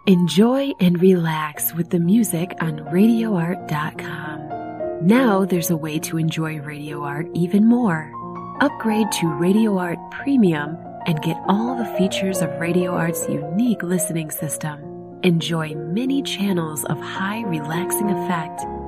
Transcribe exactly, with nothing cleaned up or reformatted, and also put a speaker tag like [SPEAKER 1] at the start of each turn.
[SPEAKER 1] Enjoy and relax with the music on radio art dot com. Now there's a way to enjoy Radio Art even more. Upgrade to Radio Art Premium and get all the features of Radio Art's unique listening system. Enjoy many channels of high relaxing effect